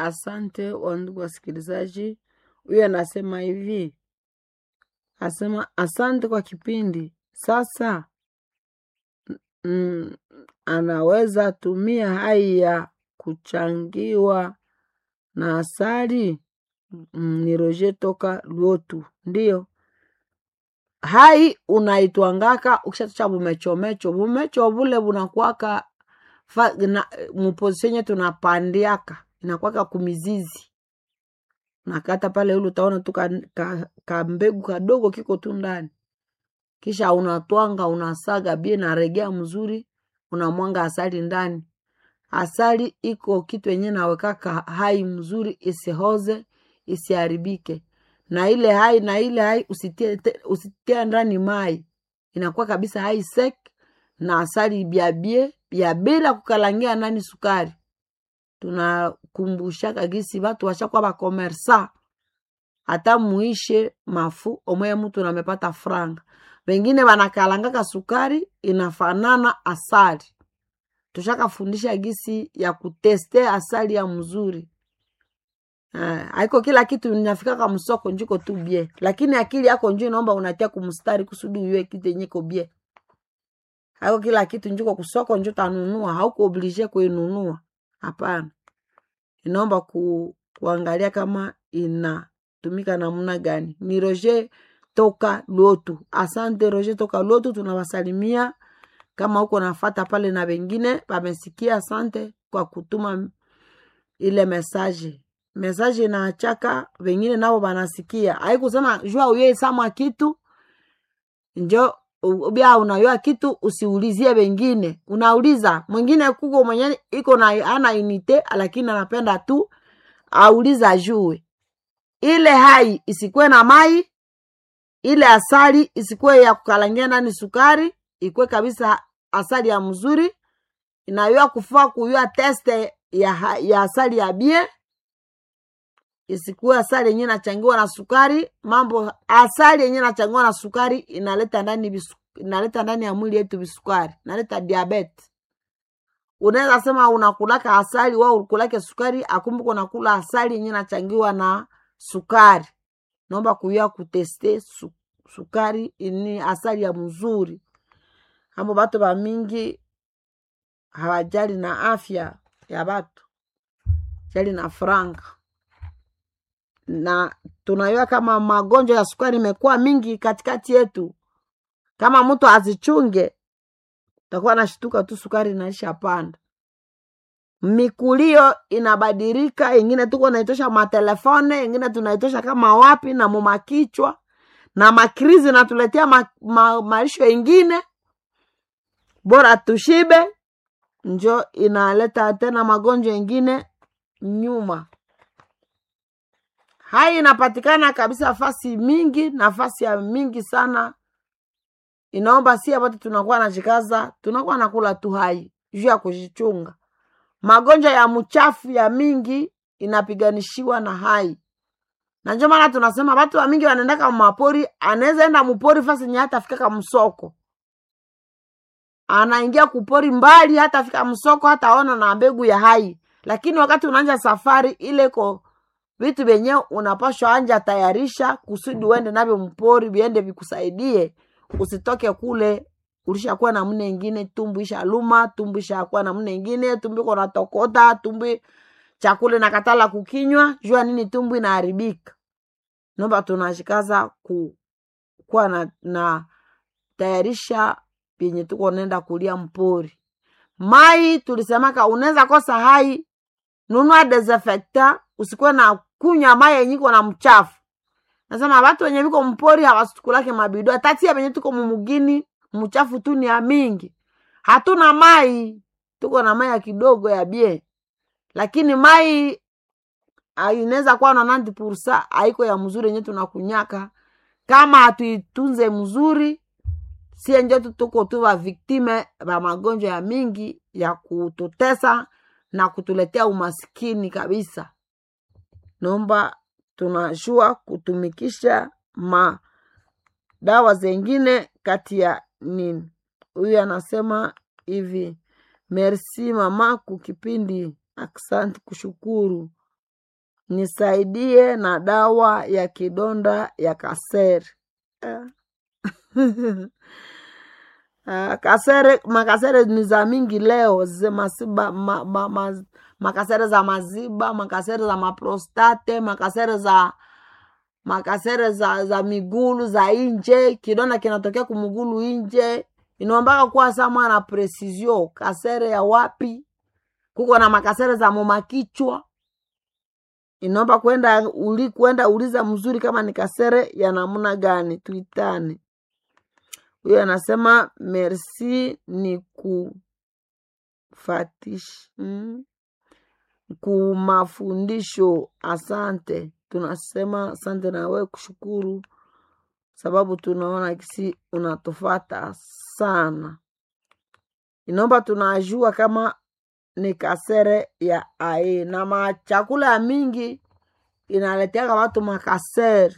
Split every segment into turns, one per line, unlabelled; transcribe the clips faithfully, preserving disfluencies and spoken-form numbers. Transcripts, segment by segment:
Asante wandugu wasikilizaji. Huyu anasema hivi. Asema asante kwa kipindi. Sasa mm, anaweza tumia hai ya kuchangiwa na asali. Mm, ni Roger toka Luotu. Ndiyo. Hai unaitwangaka ukishatucha bumechomecho. Bumecho bule bunakuwaka muposienye tunapandiaka. Inakuwaka kumizizi. Nakata pale ulu utaona tu ka, ka, ka mbegu kadogo kiko tu ndani. Kisha unatwanga, unasaga bie na regea mzuri, unamwanga asali ndani. Asali iko kitu yenye nawekaka hai mzuri, isihoze, isiharibike. Na ile hai na ile hai usitie usitie ndani mai. Inakuwa kabisa hai sek na asali biabie, biabila kukalangia ndani sukari. Tunakumbushaka gisi watu washakuwa ba komersa. Hata muishe mafu omoye mtu namepata franga. Wengine wanakalangaka sukari inafanana asali. Tushaka fundisha gisi ya kuteste asali ya mzuri. Uh, haiko kila kitu ninafika kwa msoko njiko tu bie. Lakini akili yako njoo inaomba unatia kumstari kusudi uwe kitu yenye ko bie. Haiko kila kitu njiko kusoko njoo tanunua, hauko oblige kuinunua. Hapana. Inaomba ku, kuangalia kama inatumika namna gani. Ni Roger toka Luotu. Asante Roger toka Luotu, tunawasalimia. Kama uko nafata pale na wengine wamesikia, asante kwa kutuma ile message. Message inaachaka wengine nao wanasikia. Haikusema jua uye sama kitu njo ubia unayua kitu usiulizie wengine. Unauliza mwingine kuko mwenye iko na ana inite lakini anapenda tu auliza jue. Ile hai isikwe na mai, ile asali isikwe ya kukalangia ndani sukari, ikwe kabisa asali ya mzuri. Inayua kufua kuyua teste ya, ya asali ya bie. Isikuwe asali yenye inachangiwa na sukari. Mambo asali yenye inachangiwa na sukari inaleta ndani bisu, inaleta ndani ya mwili yetu bisukari, inaleta diabetes. Unaweza sema unakulaka asali wao ukulake sukari, akumbuka unakula asali yenye inachangiwa na sukari. Naomba kuyua kuteste su, sukari ini asali ya mzuri. Hambo batu ba mingi hawajali na afya ya batu, jali na franga. Na tunayua kama magonjwa ya sukari imekuwa mingi katikati yetu. Kama mtu azichunge, utakuwa nashtuka tu sukari inaisha panda. Mikulio inabadilika, ingine tuko naitosha matelefone, ingine tunaitosha kama wapi na mumakichwa. Na makrizi natuletea ma, ma, maisho ingine. Bora tushibe, njo inaleta tena magonjwa ingine nyuma. Hai inapatikana kabisa fasi mingi, nafasi ya mingi sana. Inaomba siya watu tunakuwa na jikaza, tunakuwa nakula tu hai, juu ya kujichunga. Magonjwa ya mchafu ya mingi inapiganishiwa na hai. Na njo maana tunasema watu wa mingi wanaendaka mapori, anaweza enda mpori fasi nye hata fika msoko. Anaingia kupori mbali hata fika msoko, hata ona na mbegu ya hai. Lakini wakati unaanza safari ile ko vitu benye unapaswa anja tayarisha kusudi uende navyo mpori biende vikusaidie. Usitoke kule ulishakuwa na mune ingine, tumbu isha luma, tumbu isha kuwa na mune ingine, tumbu kona tokota, tumbu chakule na katala kukinywa, jua nini tumbu inaharibika. Nomba tunashikaza ku, kuwa na, na tayarisha penye tuko nenda kulia mpori. Mai tulisemaka unaweza kosa hai, nunua desinfectant, usikuwe na kunywa mai yenye iko na mchafu. Nasema watu wenye viko mpori hawasukulake mabido. Tati ya wenye tuko mumugini, mchafu tu ni ya mingi. Hatuna mai, tuko na mai ya kidogo ya bie. Lakini mai inaweza kuwa na ninety percent haiko ya mzuri yenye tunakunyaka. Kama hatuitunze mzuri, si njo tuko tu wa viktime wa magonjwa ya mingi ya kututesa na kutuletea umasikini kabisa. Naomba tunajua kutumikisha ma dawa zengine kati ya nini. Huyu anasema hivi, merci mama kukipindi, asante kushukuru. nisaidie na dawa ya kidonda ya kasere. Uh, kasere, makasere ni za mingi leo, ze masiba, ma, ma, ma, makasere za maziba, makasere za maprostate, makasere za makasere za, za migulu za inje, kidonda kinatokea kumugulu inje, inombaka kuwa sama na precision, kasere ya wapi, kuko na makasere za mumakichwa, inomba kuenda, uli, kuenda uliza mzuri kama ni kasere ya namuna gani, tuitane. Huyo anasema merci ni kufatish mm. kumafundisho, asante. Tunasema asante na wewe kushukuru sababu tunaona kisi unatufata sana. Inomba tunajua kama ni kasere ya ae na machakula mingi inaletea watu makasere.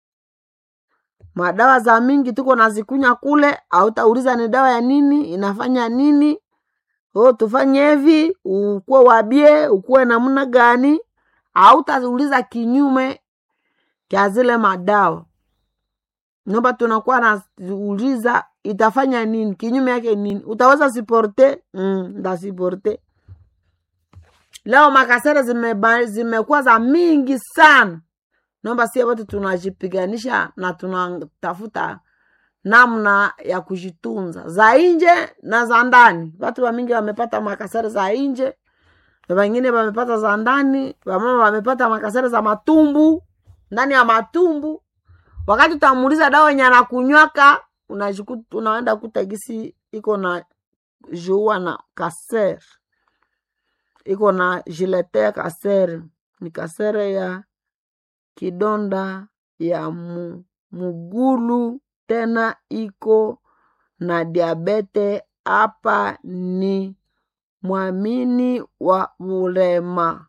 Madawa za mingi tuko nazikunya kule, au tauliza ni dawa ya nini, inafanya nini, oh tufanye hivi, ukuwe wabie, ukuwe namna gani, au tauliza kinyume kia zile madawa. Nomba tunakuwa nauliza itafanya nini, kinyume yake nini, utaweza siporte, mm, nda siporte. Leo makasere zime zimekuwa za mingi sana. Nomba siya watu tunajipiganisha na tunatafuta namna ya kujitunza. Za inje na za ndani. Watu wa mingi wamepata makasere za inje. Wengine wamepata za ndani. Wamama wamepata makasere za matumbu. Ndani ya matumbu. Wakati utamuuliza dawa yenye anakunywaka, unajikuta unaenda kutagisi iko na jua na kasere. Iko na jiletea kasere. Ni kasere ya kidonda ya mu, mugulu, tena iko na diabete. Hapa ni mwamini wa ulema.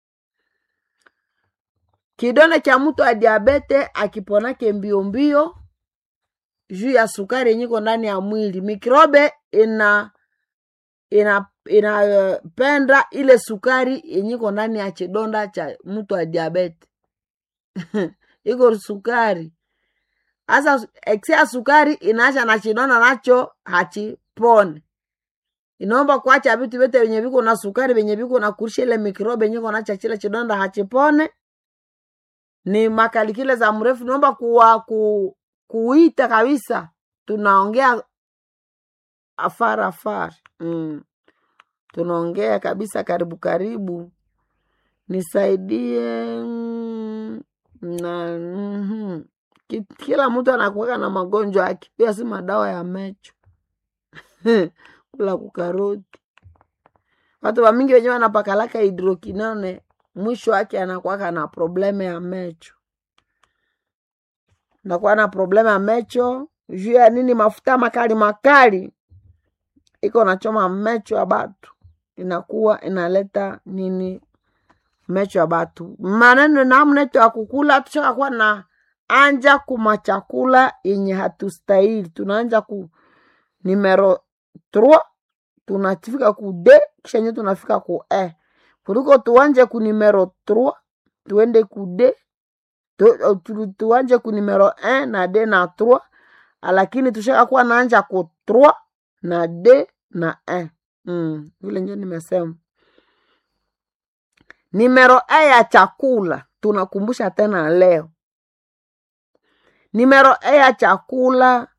Kidonda cha mtu wa diabete akiponake mbio mbio juu ya sukari yenye iko ndani ya mwili. Mikrobe ina ina inapenda ile sukari yenye iko ndani ya kidonda cha mtu wa diabete. Iko sukari. Asa eksia sukari inaacha na kidonda nacho hachipone. Inaomba kuacha vitu vyote venye viko na sukari, venye viko na kurisha ile mikrobe yenye iko naacha kile kidonda hachipone. Ni makalikile za mrefu. Naomba kuwa ku, kuita kabisa. Tunaongea afara afara. Mm. Tunaongea kabisa karibu karibu. Nisaidie mm, na mm, kila mtu anakuwa na magonjwa yake. Pia si madawa ya mecho. Kula kukaroti. Watu wa mingi wenyewe wanapakalaka hidrokinone, mwisho wake anakuwa na probleme ya mecho. Anakuwa na probleme ya mecho, juu ya nini? Mafuta makali makali iko nachoma mecho ya batu. Inakuwa inaleta nini? Mecho ya batu. Maneno namna yetu ya kukula, tushaka kuwa na anja kuma chakula yenye hatustahili. Tunaanja ku numero tatu, tunafika ku D, kisha nye tunafika ku E. Kuliko tuanje ku numero tatu, tuende ku D, tu, tu, tuanje ku numero un na D na tatu, lakini tushaka kuwa naanja ku tatu na D na un. Mm, vile nje nimesema. Numero A ya chakula, tunakumbusha tena leo. Numero A ya chakula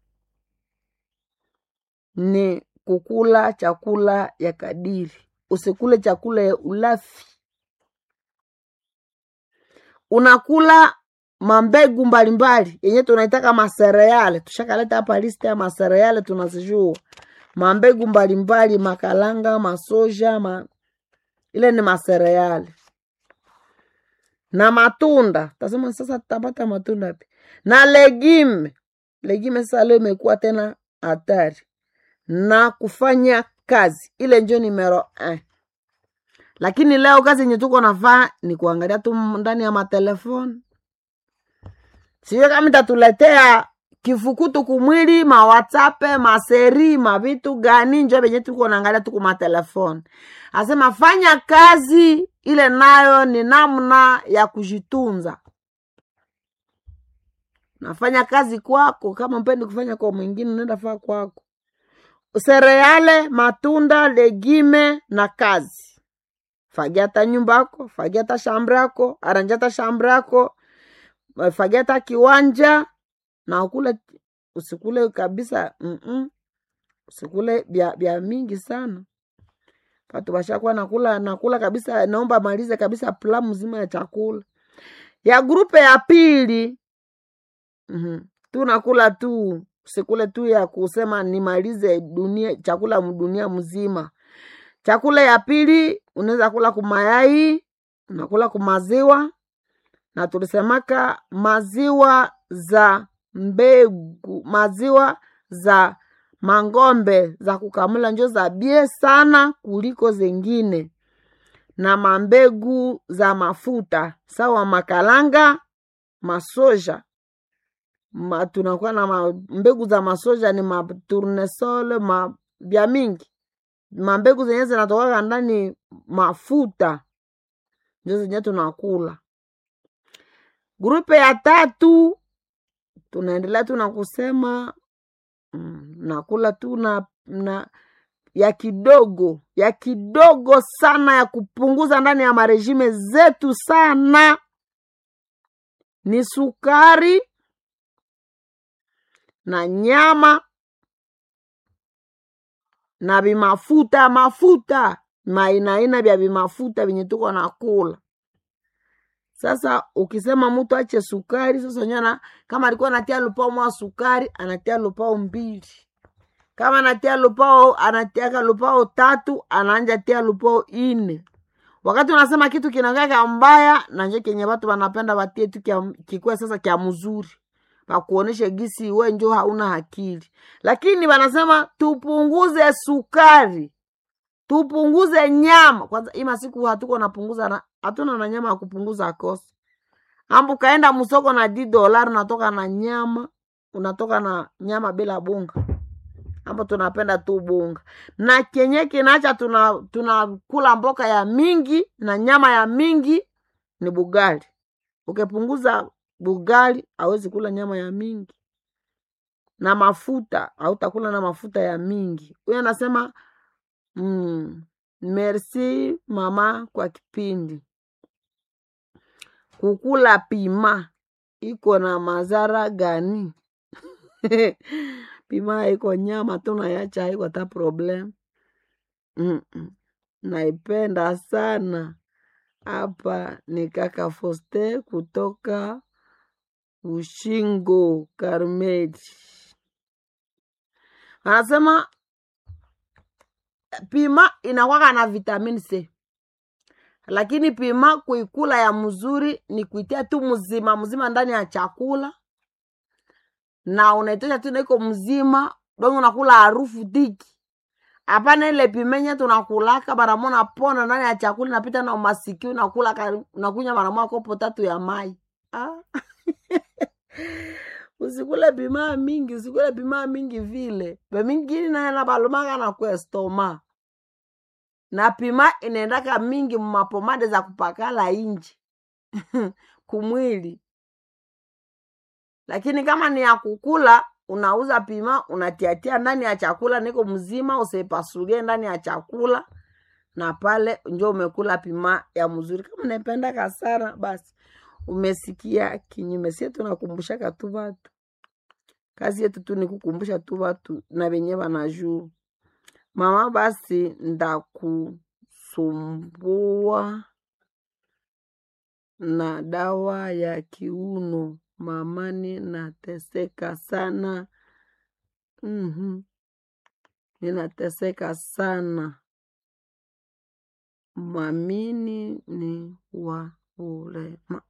ni kukula chakula ya kadiri. Usikule chakula ya ulafi. Unakula mambegu mbalimbali yenye tunaitaka masereale. Tushakaleta hapa liste ya masereale tunazijua. Mambegu mbalimbali, makalanga, masoja, ma... ile ni masereale. Na matunda. Tasema sasa tutapata matunda pia. Na legime. Legime sasa leo imekuwa tena hatari. Na kufanya kazi. Ile ndio numero un. Lakini leo kazi yenye tuko nafanya ni kuangalia tu ndani ya matelefoni. Siyo kama itatuletea kifukutu kumwili, ma WhatsApp, ma seri, ma vitu gani, njoo benye tuko naangalia tu kwa matelefoni. Asema fanya kazi ile nayo ni namna ya kujitunza. Nafanya kazi kwako, kama mpendi kufanya kwa mwingine nenda faa kwako. Sereale, matunda, legime na kazi. Fagiata nyumba yako, fagiata shamba yako, aranjata shamba yako, fagiata kiwanja na ukule, usikule kabisa, mm -mm. Usikule bia, bia mingi sana. Watu washakuwa nakula nakula kabisa, naomba malize kabisa plan mzima ya chakula. Ya grupe ya pili, mhm, tunakula tu, usikule tu ya kusema nimalize dunia chakula dunia mzima. Chakula ya pili unaweza kula kumayai, unakula kumaziwa, na tulisemaka maziwa za mbegu, maziwa za mangombe za kukamula njo za bie sana kuliko zengine, na mambegu za mafuta sawa makalanga, masoja. Ma, tunakuwa na mbegu za masoja ni maturnesole, ma bia mingi. Mambegu zenye zinatoka ndani mafuta njo zenye tunakula. Grupe ya tatu tunaendelea tunakusema mm, nakula tu na, na ya kidogo, ya kidogo sana ya kupunguza ndani ya marejime zetu sana ni sukari na nyama na bimafuta, mafuta mainaina bya bimafuta binye tuko nakula. Sasa ukisema mtu ache sukari, sasa nyana kama alikuwa anatia lupao mwa sukari, anatia lupao mbili. Kama anatia lupao, anatia lupao tatu, anaanja tia lupao ine. Wakati unasema kitu kinangaka mbaya, na nje kenye watu wanapenda watie tu kikuwe sasa kia mzuri. Wakuoneshe gisi we njo hauna akili. Lakini wanasema tupunguze sukari, tupunguze nyama. Kwanza ima siku hatuko napunguza na hatuna na nyama ya kupunguza kosa. Ambu kaenda musoko na di dolari unatoka na nyama, unatoka na nyama bila bunga. Ambu tunapenda tu bunga. Na kenye kinacha tuna tunakula mboka ya mingi na nyama ya mingi ni bugali. Ukipunguza bugali hauwezi kula nyama ya mingi. Na mafuta, hautakula na mafuta ya mingi. Huyo anasema mm, merci mama kwa kipindi. Kukula pima iko na madhara gani? Pima iko nyama tunayacha, haiko hata problem. Mm -mm. Naipenda sana. Hapa ni kaka Foste kutoka Ushingo Karmeli. Anasema pima inakuwa na vitamin C. Lakini pima kuikula ya mzuri ni kuitia tu mzima mzima ndani ya chakula. Na unaitosha tu niko mzima, dongo unakula harufu tiki. Hapana ile pimenya tunakulaka baramona pona ndani ya chakula napita na umasiki unakula unakunya baramona kopo tatu ya mai. Ah. Usikule pima mingi, usikule pima mingi vile. Be mingi na na balumaka na kwa stoma. Na pima inaendaka mingi mapomade za kupakala inji kumwili. Lakini kama ni ya kukula, unauza pima, unatiatia ndani ya chakula niko mzima, usipasulie ndani ya chakula, na pale njo umekula pima ya mzuri. Kama unapenda kasara, basi umesikia kinyume. Sisi tunakumbushaka tu watu. Kazi yetu tu ni kukumbusha tu watu na wenye wanajua. Mama basi ndakusumbua na dawa ya kiuno. Mamani nateseka sana. Mhm. Ninateseka sana. Mamini ni wa ulema.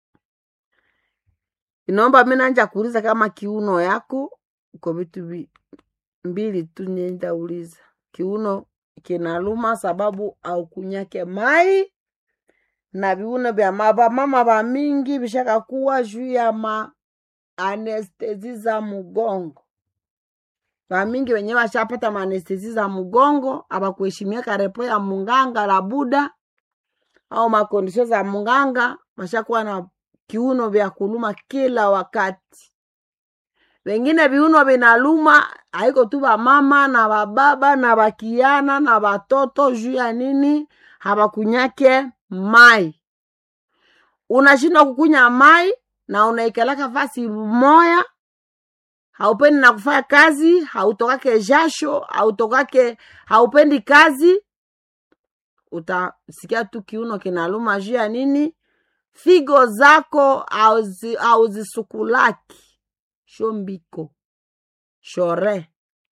Inaomba mimi nanja kuuliza kama kiuno yako uko vitu mbili tu nenda uliza. Kiuno kinaluma sababu au kunyake mai na viuno vya mama mama ba mingi bishaka kuwa juu ya ma anestesi za mugongo. Ba mingi wenyewe washapata anestesi za mugongo, abakuheshimia karepo ya munganga la Buda. au makondisho za munganga mashakuwa na kiuno vya kuluma kila wakati. Wengine viuno vinaluma haiko tu ba mama na bababa na bakiana na batoto juu ya nini? Habakunyake mai. Unashindwa kukunya mai na unaikalaka fasi moya, haupendi na kufanya kazi, hautokake jasho, hautokake haupendi kazi, utasikia tu kiuno kinaluma juu ya nini? Figo zako au zisukulaki shombiko shore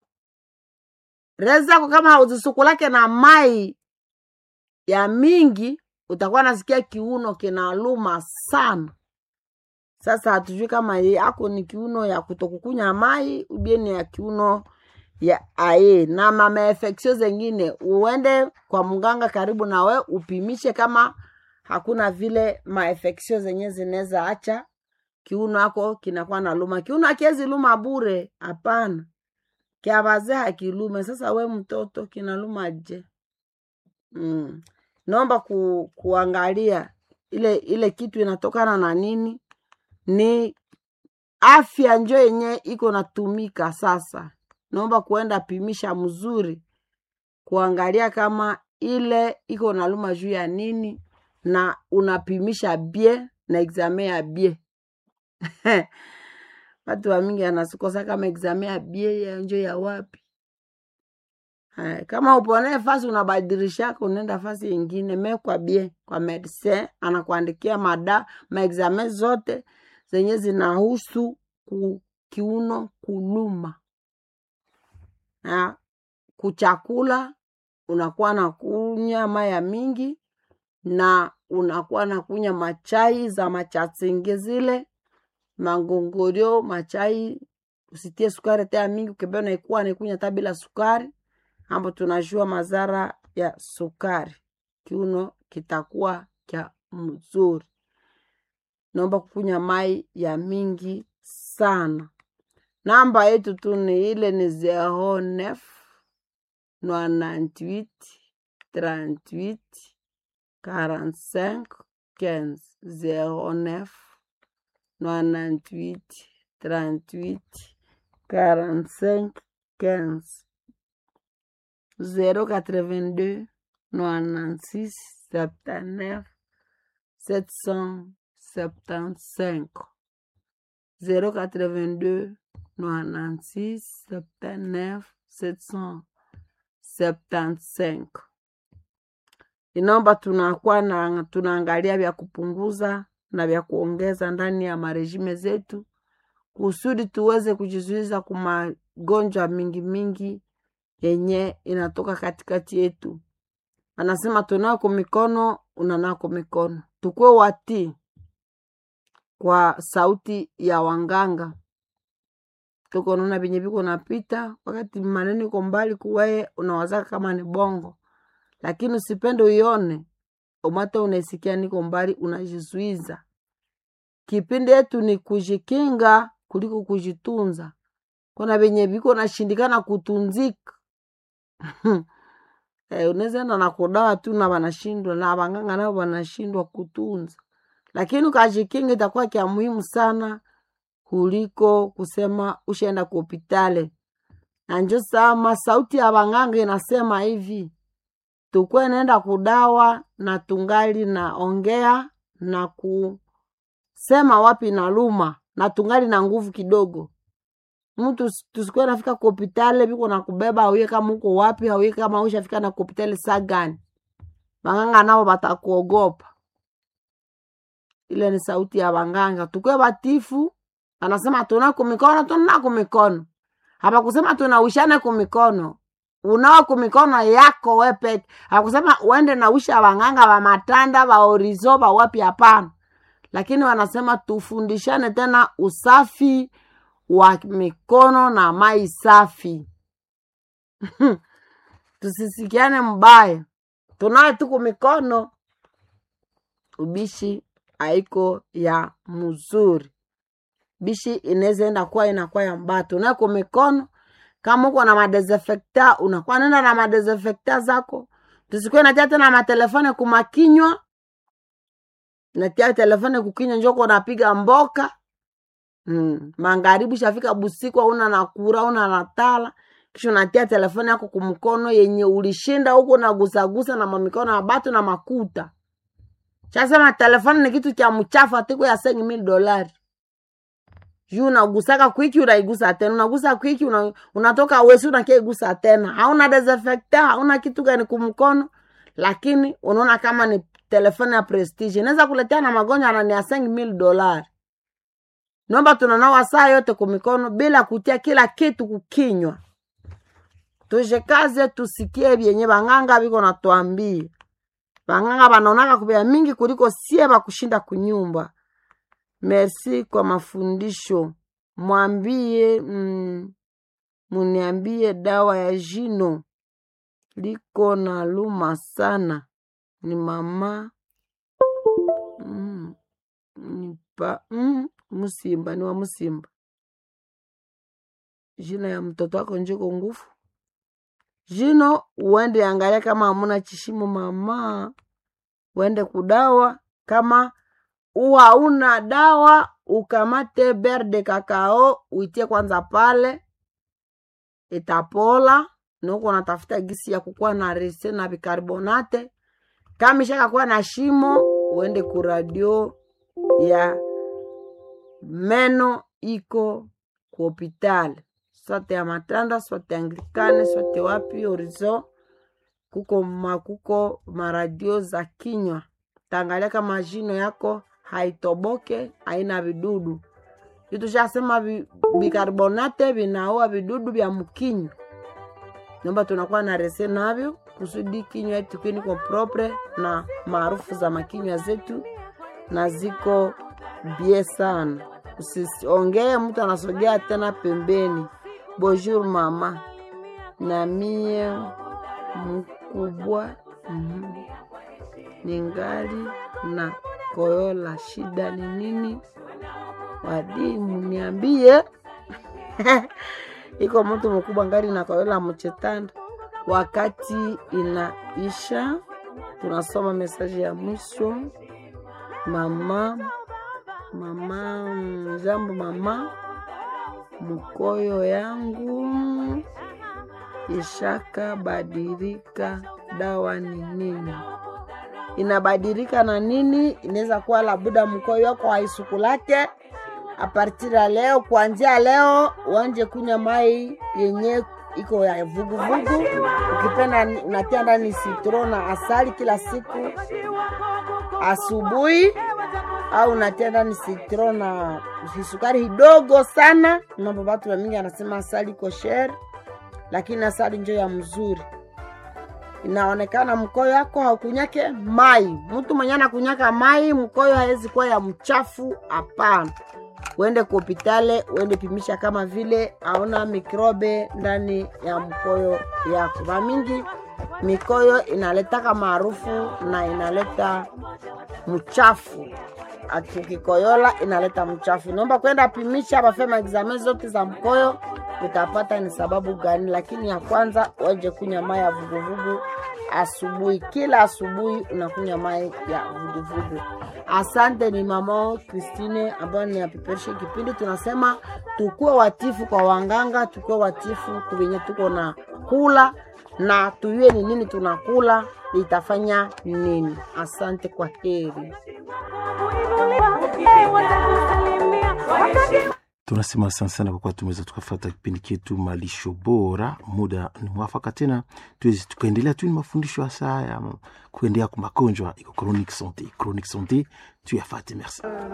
reza kwa kama hauzisukulake na mai ya mingi, utakuwa nasikia kiuno kinaluma sana. Sasa hatujui kama yako ni kiuno ya kutokukunya mai ubieni ya kiuno ya ae. Na mama infection zengine uende kwa mganga karibu na we upimishe kama hakuna vile ma infection zenye zinaweza acha kiuno yako kinakuwa na luma. Kiuno hakiwezi luma bure, hapana. Kia wazee hakilume. Sasa we mtoto kinaluma je? Mm. Naomba ku, kuangalia ile ile kitu inatokana na nini? Ni afya njo yenye iko natumika sasa. Naomba kuenda pimisha mzuri kuangalia kama ile iko naluma juu ya nini, na unapimisha bie na examen ya bie. Watu wa mingi anasikosa kama examen ya bie ya njo ya wapi. Hai, kama upone fasi unabadilisha unaenda fasi nyingine, me kwa bie kwa medecin anakuandikia mada ma examen zote zenye zinahusu ku, kiuno kuluma. Ha, kuchakula unakuwa na kunya maya mingi na unakuwa na kunya machai za machatsinge zile mangongorio, machai usitie sukari tea mingi, ukebe na ikuwa na ikunya tabila sukari, ambo tunajua mazara ya sukari. Kiuno kitakuwa kia mzuri. Naomba kukunya mai ya mingi sana. Namba yetu tu ni ile ni zero neuf quatre-vingt-huit trente-huit quarante-cinq quinze. Zero neuf quatre-vingt-huit trente-huit quarante-cinq quinze. Zero quatre-vingt-deux quatre-vingt-six soixante-neuf sept cent soixante-quinze. Zero quatre-vingt-deux quatre-vingt-six soixante-neuf sept cent soixante-quinze. Inaomba tunakuwa na tunaangalia vya kupunguza na vya kuongeza ndani ya marejime zetu kusudi tuweze kujizuiza kwa magonjwa mingi mingi yenye inatoka katikati yetu. Anasema tunako mikono, unanako mikono. Tukue wati kwa sauti ya wanganga. Tuko nuna binye biko napita, wakati maneno iko mbali kuwae unawazaka kama ni bongo. Lakini usipende uione, umata unaisikia niko mbali, unajizuiza. Kipindi yetu ni kujikinga kuliko kujitunza. Kuna binye biko na shindikana kutunzika. Eh, unaweza enda na kudawa tu na wanashindwa, na wanganga nao wanashindwa kutunza. Lakini ukajikinga itakuwa kia muhimu sana kuliko kusema ushaenda kwa hospitali. Na njo sama sauti ya wanganga inasema hivi, tukue nenda kudawa na tungali na ongea na kusema wapi na luma na tungali na nguvu kidogo. Mtu tusikue nafika kwa hospitali biko na kubeba hauye kama uko wapi, hauye kama ushafika na hospitali saa gani. Wanganga nao batakuogopa. Ile ni sauti ya wanganga. Tukue batifu, anasema tunako mikono, tunako mikono. Hapa kusema tunawishana kwa mikono. Unawa kwa mikono yako wepe. Hapa kusema uende na wisha wanganga wa matanda, wa orizo, wa wapi hapana. Lakini wanasema tufundishane tena usafi wa mikono na mai safi. Tusisikiane mbaya. Tunawe tuku mikono. Ubishi haiko ya mzuri. Bishi inaweza enda kwa inakuwa ya mbaya. Tunawe kwa mikono. Kama uko na madesinfecta, unakuwa nenda na madesinfecta zako. Tusikuwe na tete na matelefone kumakinywa. natia telefone kukinywa njoko napiga mboka. Mm. Magharibi shafika busiku una nakura una natala kisha unatia telefone yako kumkono yenye ulishinda huko na gusa gusa na mamikono ya batu na makuta. Chasema telefone ni kitu cha mchafu atiko ya cinq mille dollars. Juu unagusaka kwiki unaigusa tena, unagusa kwiki una, unatoka wesu unakeigusa tena. Hauna desinfectant, hauna kitu gani kumkono, lakini unaona kama ni telefone ya prestige. Inaweza kuletea na magonjwa na ni ya cinq mille dollars. Naomba tunanawa saa yote kumikono bila kutia kila kitu kukinywa. Tujekaze tusikie vyenye banganga biko natuambia. Banganga banaonaka kubea mingi kuliko sie ba kushinda kunyumba. Merci kwa mafundisho. Mwambie mm, muniambie dawa ya jino liko na luma sana. Ni mama mm, ni pa mm, Musimba, ni wa Musimba. Jino ya mtoto wako njiko ngufu. Jino uende angalia kama hamuna chishimo mama. Uende kudawa kama uwa una dawa ukamate beurre de cacao uitie kwanza pale itapola. Nuko natafuta gisi ya kukua na rese na bicarbonate. Kama ishaka kuwa na shimo uende ku radio ya meno iko ku hospital. Sote ya Matanda, sote Anglikane, sote wapi Horizon. Kuko makuko maradio za kinywa. Tangalia kama jino yako haitoboke, haina vidudu. Kitu shasema bicarbonate vinaua vidudu vya mkinywa. Naomba tunakuwa na rese navyo kusudi kinywa yetu kini kwa propre na maarufu za makinywa zetu na ziko bie sana. Usiongee mtu anasogea tena pembeni. Bonjour mama. Na mie mkubwa mm-hmm. Ningali na koyola, shida ni nini? Wadi muniambie. Iko mtu mkubwa ngali na koyola mchetanda. Wakati inaisha tunasoma message ya mwisho. Mama mama jambo mama, mkoyo yangu ishaka badilika, dawa ni nini? Inabadilika na nini? Inaweza kuwa labuda mkoyo wako haisukulake. A partir ya leo, kuanzia leo uanje kunywa mai yenye iko ya vugu vugu. Ukipenda unatia ndani citron na asali kila siku asubuhi, au unatia ndani citron na sukari kidogo sana. Mambo watu wa mingi anasema asali kosher, lakini asali ndio ya mzuri. Inaonekana mkoyo wako haukunyake mai. Mtu mwenye anakunyaka mai mkoyo hawezi kuwa ya mchafu, hapana. Uende kwa hospitali, uende pimisha kama vile hauna mikrobe ndani ya mkoyo yako. Kwa mingi mikoyo inaleta kama harufu na inaleta mchafu. Akikoyola inaleta mchafu. Naomba kwenda pimisha bafema examen zote za mkoyo, utapata ni sababu gani. Lakini ya kwanza waje kunywa mai ya vuguvugu asubuhi. Kila asubuhi unakunywa mai ya vuguvugu. Asante, ni mama Christine ambaye ni apipereshe kipindi. Tunasema tukue watifu kwa wanganga, tukue watifu kubenye tuko na kula, na tuyue ni nini tunakula itafanya nini. Asante, kwa heri.
Tunasema asante sana kwa kuwa tumeweza tukafuata kipindi chetu Malisho Bora. Muda ni mwafaka tena tuweze tukaendelea tu ni mafundisho hasa ya kuendelea kwa magonjwa iko chronique santé. Chronique santé tu yafate. Merci.